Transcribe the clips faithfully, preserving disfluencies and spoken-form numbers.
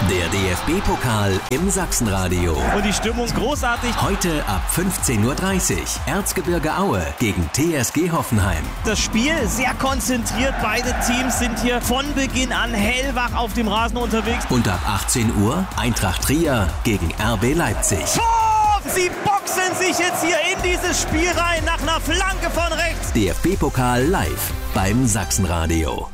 Der D F B-Pokal im Sachsenradio. Und die Stimmung ist großartig. Heute ab fünfzehn Uhr dreißig. Erzgebirge Aue gegen T S G Hoffenheim. Das Spiel sehr konzentriert. Beide Teams sind hier von Beginn an hellwach auf dem Rasen unterwegs. Und ab achtzehn Uhr Eintracht Trier gegen R B Leipzig. Tor! Sie boxen sich jetzt hier in dieses Spiel rein nach einer Flanke von rechts. D F B-Pokal live beim Sachsenradio.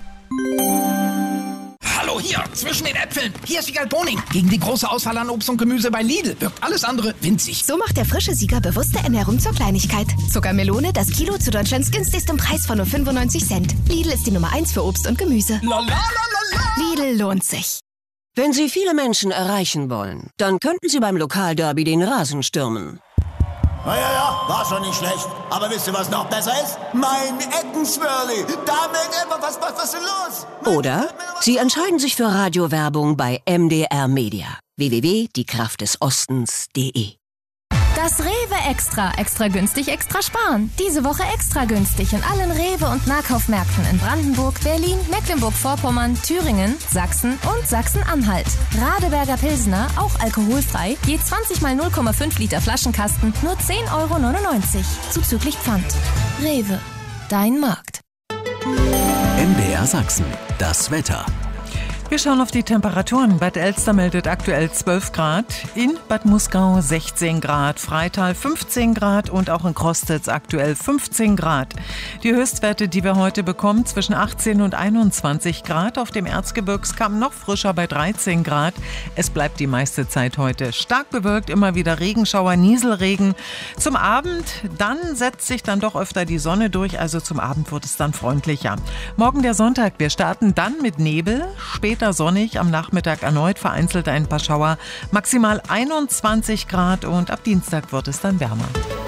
Hallo hier, zwischen den Äpfeln. Hier ist Wiegald Boning. Gegen die große Auswahl an Obst und Gemüse bei Lidl wirkt alles andere winzig. So macht der frische Sieger bewusste Ernährung zur Kleinigkeit. Zuckermelone, das Kilo zu Deutschlands günstigstem Preis von nur fünfundneunzig Cent. Lidl ist die Nummer eins für Obst und Gemüse. La, la, la, la, la. Lidl lohnt sich. Wenn Sie viele Menschen erreichen wollen, dann könnten Sie beim Lokalderby den Rasen stürmen. Na ja, ja, war schon nicht schlecht. Aber wisst ihr, was noch besser ist? Mein Eckenswirli. Damit immer, was, was, was ist denn los? Oder Sie entscheiden sich für Radiowerbung bei M D R Media. w w w punkt die kraft des ostens punkt de. Das Rewe Extra. Extra günstig, extra sparen. Diese Woche extra günstig in allen Rewe- und Nahkaufmärkten in Brandenburg, Berlin, Mecklenburg-Vorpommern, Thüringen, Sachsen und Sachsen-Anhalt. Radeberger Pilsner, auch alkoholfrei, je zwanzig mal null Komma fünf Liter Flaschenkasten, nur zehn Euro neunundneunzig. Zuzüglich Pfand. Rewe. Dein Markt. M D R Sachsen. Das Wetter. Wir schauen auf die Temperaturen. Bad Elster meldet aktuell zwölf Grad, in Bad Muskau sechzehn Grad, Freital fünfzehn Grad und auch in Krostitz aktuell fünfzehn Grad. Die Höchstwerte, die wir heute bekommen, zwischen achtzehn und einundzwanzig Grad. Auf dem Erzgebirgskamm noch frischer bei dreizehn Grad. Es bleibt die meiste Zeit heute stark bewölkt, immer wieder Regenschauer, Nieselregen. Zum Abend, dann setzt sich dann doch öfter die Sonne durch, also zum Abend wird es dann freundlicher. Morgen der Sonntag, wir starten dann mit Nebel, später sonnig, am Nachmittag erneut vereinzelt ein paar Schauer, maximal einundzwanzig Grad und ab Dienstag wird es dann wärmer.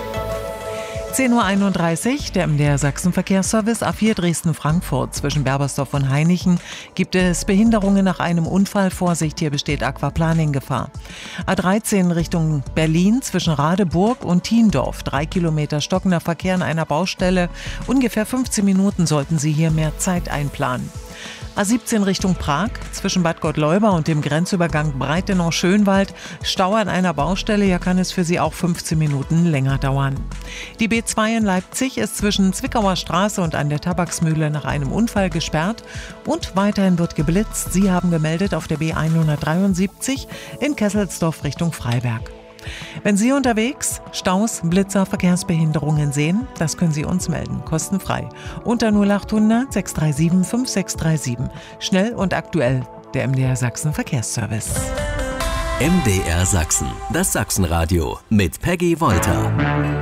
zehn Uhr einunddreißig, der M D R Sachsen-Verkehrsservice A vier Dresden-Frankfurt. Zwischen Berbersdorf und Hainichen gibt es Behinderungen nach einem Unfall. Vorsicht, hier besteht Aquaplaning-Gefahr. A dreizehn Richtung Berlin zwischen Radeburg und Thiendorf. Drei Kilometer stockender Verkehr an einer Baustelle. Ungefähr fünfzehn Minuten sollten Sie hier mehr Zeit einplanen. A siebzehn Richtung Prag, zwischen Bad Gottleuba und dem Grenzübergang Breitenau-Schönwald. Stau an einer Baustelle, hier kann es für Sie auch fünfzehn Minuten länger dauern. Die B zwei in Leipzig ist zwischen Zwickauer Straße und an der Tabaksmühle nach einem Unfall gesperrt. Und weiterhin wird geblitzt. Sie haben gemeldet auf der B hundertdreiundsiebzig in Kesselsdorf Richtung Freiberg. Wenn Sie unterwegs Staus, Blitzer, Verkehrsbehinderungen sehen, das können Sie uns melden, kostenfrei. Unter null achthundert sechs drei sieben fünf sechs drei sieben. Schnell und aktuell, der M D R Sachsen Verkehrsservice. M D R Sachsen, das Sachsenradio mit Peggy Wolter.